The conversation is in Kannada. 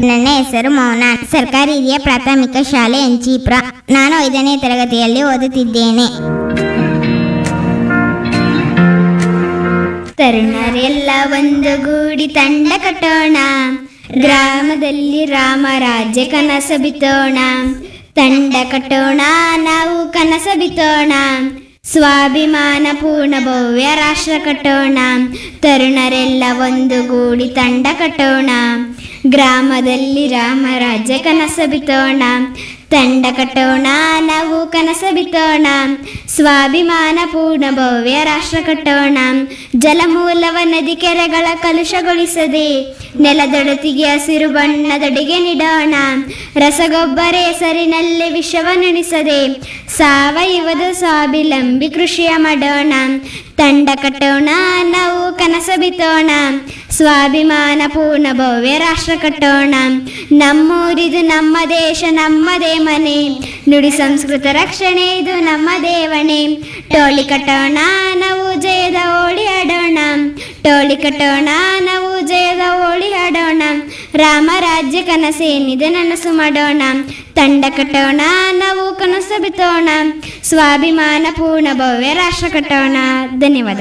ನನ್ನ ಹೆಸರು ಮೌನ. ಸರ್ಕಾರಿ ಹಿರಿಯ ಪ್ರಾಥಮಿಕ ಶಾಲೆ ಎಂಚೀಪುರ. ನಾನು 5ನೇ ತರಗತಿಯಲ್ಲಿ ಓದುತ್ತಿದ್ದೇನೆ. ತರುಣರೆಲ್ಲ ಒಂದುಗೂಡಿ ತಂಡ ಕಟ್ಟೋಣ, ಗ್ರಾಮದಲ್ಲಿ ರಾಮರಾಜ್ಯ ಕನಸ ಬಿತ್ತೋಣ. ತಂಡ ಕಟ್ಟೋಣ, ನಾವು ಕನಸ ಬಿತ್ತೋಣ, ಸ್ವಾಭಿಮಾನ ಪೂರ್ಣ ಭವ್ಯ ರಾಷ್ಟ್ರ ಕಟ್ಟೋಣ. ತರುಣರೆಲ್ಲ ಒಂದುಗೂಡಿ ತಂಡ ಕಟ್ಟೋಣ, ಗ್ರಾಮದಲ್ಲಿ ರಾಮರಾಜ್ಯ ಕನಸ ಬಿತ್ತೋಣ. ತಂಡ ಕಟ್ಟೋಣ, ನಾವು ಕನಸ ಬಿತ್ತೋಣ, ಸ್ವಾಭಿಮಾನ ಪೂರ್ಣ ಭವ್ಯ ರಾಷ್ಟ್ರ ಕಟ್ಟೋಣ. ಜಲಮೂಲವ ನದಿ ಕೆರೆಗಳ ಕಲುಷಗೊಳಿಸದೆ, ನೆಲದೊಡತಿಗೆ ಹಸಿರು ಬಣ್ಣದೊಡೆಗೆ ನೀಡೋಣ. ರಸಗೊಬ್ಬರ ಹೆಸರಿನಲ್ಲಿ ವಿಷವನ್ನುಣಿಸದೆ, ಸಾವಯವದ ಸ್ವಾವಲಂಬಿ ಕೃಷಿಯ ಮಾಡೋಣ. ತಂಡ ಕಟ್ಟೋಣ, ನಾವು ಕನಸ ಬಿತ್ತೋಣ, ಸ್ವಾಭಿಮಾನ ಪೂರ್ಣ ಭವ್ಯ ರಾಷ್ಟ್ರ ಕಟ್ಟೋಣ. ನಮ್ಮೂರಿದು ನಮ್ಮ ದೇಶ ನಮ್ಮದೇ ಮನೆ, ನುಡಿ ಸಂಸ್ಕೃತ ರಕ್ಷಣೆ ಇದು ನಮ್ಮ ದೇವಣೆ. ಟೋಳಿ ಕಟ್ಟೋಣ, ನಾವು ಜಯದ ಹೋಳಿ ಆಡೋಣ, ಟೋಳಿ ಕಟ್ಟೋಣ, ನಾವು ಜಯದ ಹೋಳಿ ಆಡೋಣ. ರಾಮರಾಜ್ಯ ಕನಸೇನಿದೆ ನನಸು ಮಾಡೋಣ. ತಂಡ ಕಟ್ಟೋಣ, ನಾವು ಕನಸು ಬಿತ್ತೋಣ, ಸ್ವಾಭಿಮಾನ ಪೂರ್ಣ ಭವ್ಯ ರಾಷ್ಟ್ರ ಕಟ್ಟೋಣ. ಧನ್ಯವಾದ.